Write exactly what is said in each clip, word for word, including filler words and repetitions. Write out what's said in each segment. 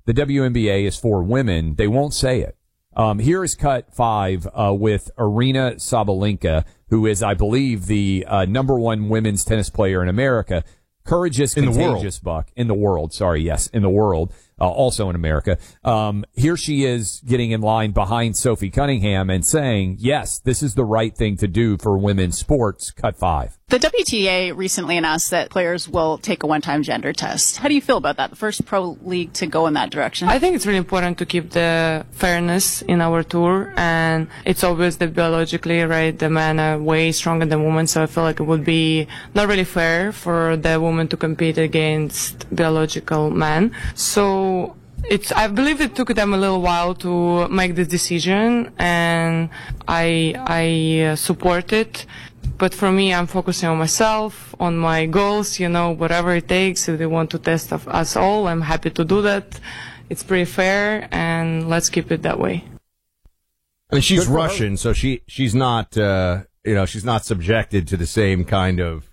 the W N B A is for women, they won't say it. Um, here is cut five uh, with Aryna Sabalenka, who is, I believe, the uh, number one women's tennis player in America. Courage is contagious, Buck. In the world. Sorry, yes, in the world. Uh, also in America. Um, here she is getting in line behind Sophie Cunningham and saying, yes, this is the right thing to do for women's sports. Cut five. The W T A recently announced that players will take a one-time gender test. How do you feel about that? The first pro league to go in that direction? I think it's really important to keep the fairness in our tour, and it's obvious that biologically, right, the men are way stronger than women, so I feel like it would be not really fair for the woman to compete against biological men. So it's, I believe it took them a little while to make this decision, and I, I uh, support it. But for me, I'm focusing on myself, on my goals, you know, whatever it takes. If they want to test of us all, I'm happy to do that. It's pretty fair, and let's keep it that way. I mean, she's Russian, so she, she's not, uh, you know, she's not subjected to the same kind of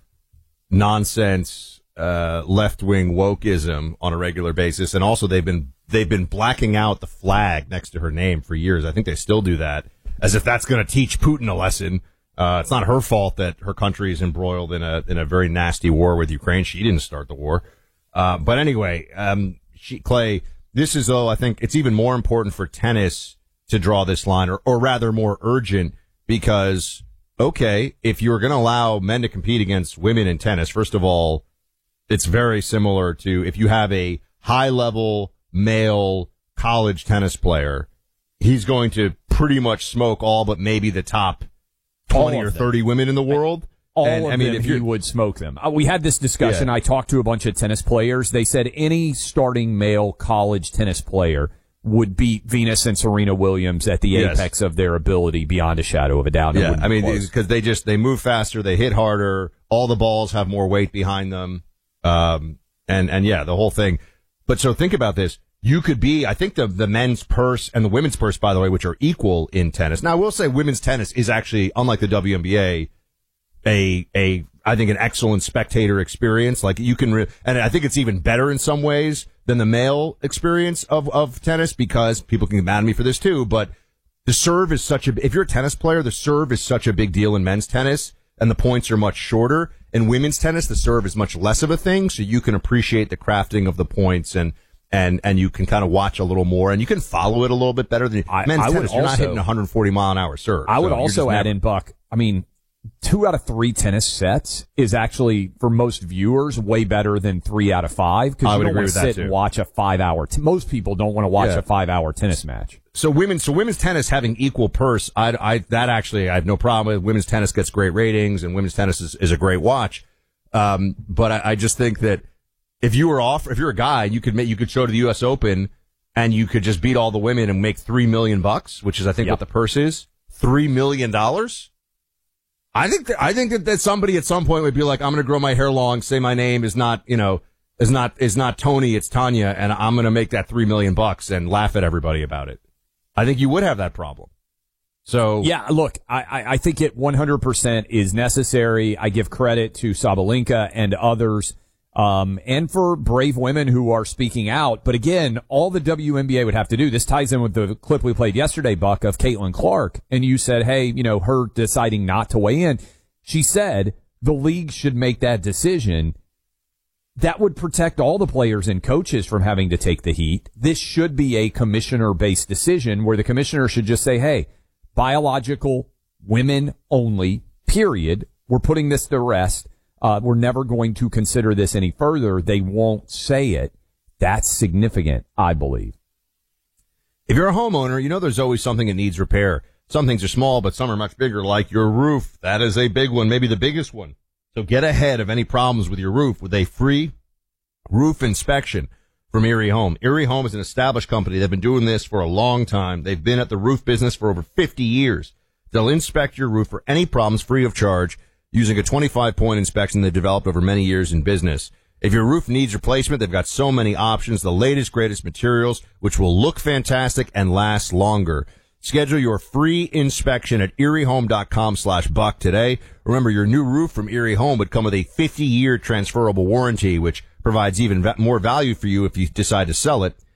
nonsense, uh, left-wing wokeism on a regular basis. And also they've been, they've been blacking out the flag next to her name for years. I think they still do that, as if that's going to teach Putin a lesson. Uh, it's not her fault that her country is embroiled in a, in a very nasty war with Ukraine. She didn't start the war. Uh, but anyway, um, she, Clay, this is, though, I think it's even more important for tennis to draw this line, or, or rather more urgent, because, okay, if you're going to allow men to compete against women in tennis, first of all, it's very similar to if you have a high level male college tennis player, he's going to pretty much smoke all but maybe the top twenty or thirty women in the world. All and, of I mean, them, if he would smoke them. Uh, we had this discussion. Yeah. I talked to a bunch of tennis players. They said any starting male college tennis player would beat Venus and Serena Williams at the Yes. apex of their ability, beyond a shadow of a doubt. It Yeah, wouldn't I be mean, close. because they just, they move faster, they hit harder, all the balls have more weight behind them. Um, and, and yeah, the whole thing. But so think about this. You could be, I think the, the men's purse and the women's purse, by the way, which are equal in tennis. Now, I will say women's tennis is actually, unlike the W N B A, a, a, I think an excellent spectator experience. Like you can, re- and I think it's even better in some ways than the male experience of, of tennis, because people can get mad at me for this too, but the serve is such a, if you're a tennis player, the serve is such a big deal in men's tennis, and the points are much shorter. In women's tennis, the serve is much less of a thing, so you can appreciate the crafting of the points, and, and, and you can kind of watch a little more, and you can follow it a little bit better than I, men's I would tennis. You're also, not hitting one hundred forty mile an hour serve. I would so also add never, in, Buck, I mean, two out of three tennis sets is actually, for most viewers, way better than three out of five, because I you would don't agree want with to that sit too. and watch a five-hour, t- most people don't want to watch Yeah. a five-hour tennis match. So women, so women's tennis having equal purse, I, I, that actually I have no problem with. Women's tennis gets great ratings, and women's tennis is, is a great watch. Um, but I, I just think that if you were off, if you're a guy, you could make, you could show to the U S Open, and you could just beat all the women and make three million bucks, which is I think Yep. what the purse is, three million dollars. I think that, I think that, that somebody at some point would be like, I'm going to grow my hair long, say my name is not, you know, is not, is not Tony, it's Tanya, and I'm going to make that three million bucks and laugh at everybody about it. I think you would have that problem. So yeah, look, I, I, I think it one hundred percent is necessary. I give credit to Sabalenka and others, um, and for brave women who are speaking out. But again, all the W N B A would have to do, this ties in with the clip we played yesterday, Buck, of Caitlin Clark. And you said, hey, you know, her deciding not to weigh in. She said the league should make that decision. That would protect all the players and coaches from having to take the heat. This should be a commissioner-based decision where the commissioner should just say, hey, biological, women only, period. We're putting this to rest. Uh, we're never going to consider this any further. They won't say it. That's significant, I believe. If you're a homeowner, you know there's always something that needs repair. Some things are small, but some are much bigger, like your roof. That is a big one, maybe the biggest one. So get ahead of any problems with your roof with a free roof inspection from Erie Home. Erie Home is an established company. They've been doing this for a long time. They've been at the roof business for over fifty years. They'll inspect your roof for any problems free of charge using a twenty-five point inspection they've developed over many years in business. If your roof needs replacement, they've got so many options, the latest, greatest materials, which will look fantastic and last longer. Schedule your free inspection at eriehome.com slash buck today. Remember, your new roof from Erie Home would come with a fifty year transferable warranty, which provides even va- more value for you if you decide to sell it.